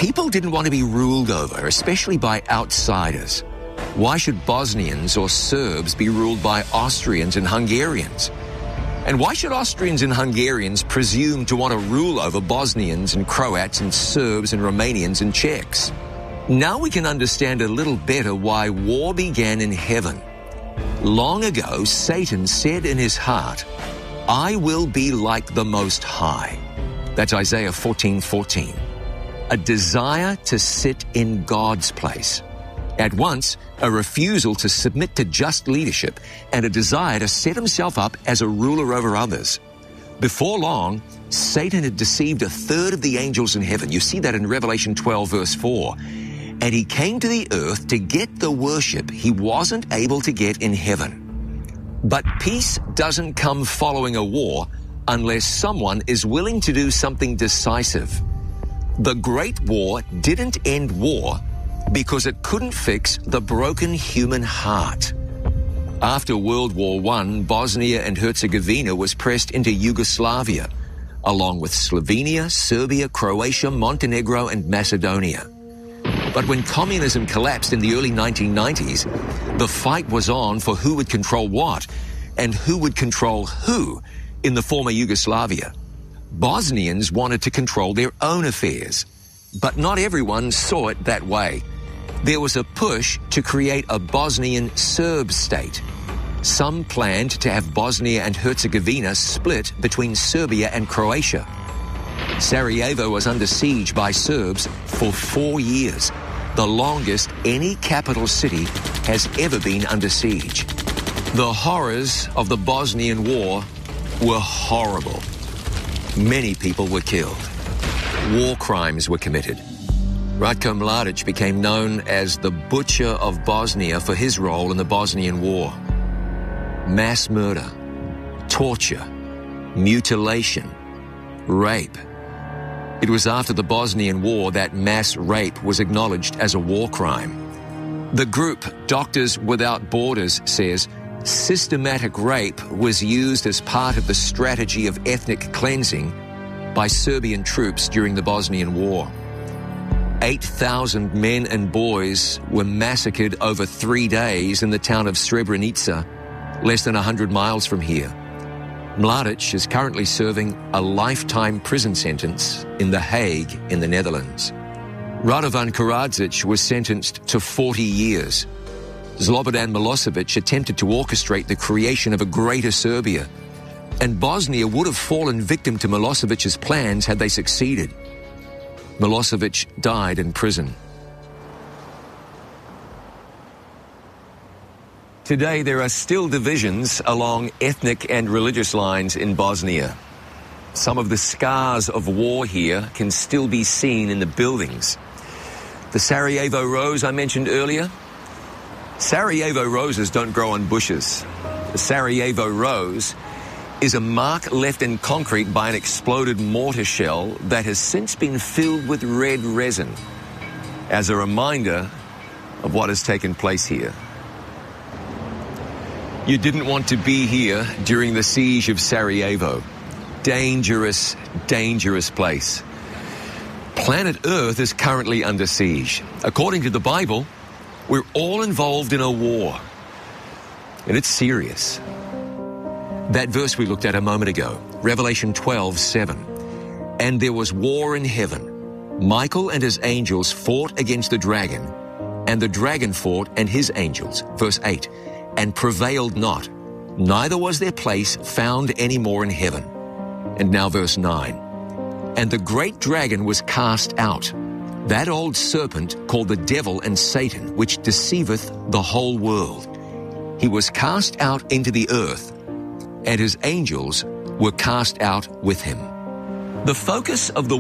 People didn't want to be ruled over, especially by outsiders. Why should Bosnians or Serbs be ruled by Austrians and Hungarians? And why should Austrians and Hungarians presume to want to rule over Bosnians and Croats and Serbs and Romanians and Czechs? Now we can understand a little better why war began in heaven. Long ago, Satan said in his heart, "I will be like the Most High." That's Isaiah 14:14. A desire to sit in God's place. At once, a refusal to submit to just leadership and a desire to set himself up as a ruler over others. Before long, Satan had deceived a third of the angels in heaven. You see that in Revelation 12, verse 4. And he came to the earth to get the worship he wasn't able to get in heaven. But peace doesn't come following a war unless someone is willing to do something decisive. The Great War didn't end war because it couldn't fix the broken human heart. After World War I, Bosnia and Herzegovina was pressed into Yugoslavia, along with Slovenia, Serbia, Croatia, Montenegro, and Macedonia. But when communism collapsed in the early 1990s, the fight was on for who would control what and who would control who in the former Yugoslavia. Bosnians wanted to control their own affairs, but not everyone saw it that way. There was a push to create a Bosnian Serb state. Some planned to have Bosnia and Herzegovina split between Serbia and Croatia. Sarajevo was under siege by Serbs for 4 years, the longest any capital city has ever been under siege. The horrors of the Bosnian War were horrible. Many people were killed. War crimes were committed. Ratko Mladic became known as the Butcher of Bosnia for his role in the Bosnian War. Mass murder, torture, mutilation, rape. It was after the Bosnian War that mass rape was acknowledged as a war crime. The group Doctors Without Borders says systematic rape was used as part of the strategy of ethnic cleansing by Serbian troops during the Bosnian War. 8,000 men and boys were massacred over 3 days in the town of Srebrenica, less than 100 miles from here. Mladic is currently serving a lifetime prison sentence in The Hague in the Netherlands. Radovan Karadzic was sentenced to 40 years. Slobodan Milosevic attempted to orchestrate the creation of a greater Serbia, and Bosnia would have fallen victim to Milosevic's plans had they succeeded. Milosevic died in prison. Today, there are still divisions along ethnic and religious lines in Bosnia. Some of the scars of war here can still be seen in the buildings. The Sarajevo rose I mentioned earlier. Sarajevo roses don't grow on bushes. The Sarajevo rose is a mark left in concrete by an exploded mortar shell that has since been filled with red resin as a reminder of what has taken place here. You didn't want to be here during the siege of Sarajevo. Dangerous, dangerous place. Planet Earth is currently under siege. According to the Bible, we're all involved in a war. And it's serious. That verse we looked at a moment ago, Revelation 12:7. And there was war in heaven. Michael and his angels fought against the dragon, and the dragon fought and his angels, verse 8, and prevailed not, neither was their place found any more in heaven. And now verse 9. And the great dragon was cast out, that old serpent called the devil and Satan, which deceiveth the whole world. He was cast out into the earth, and his angels were cast out with him. The focus of the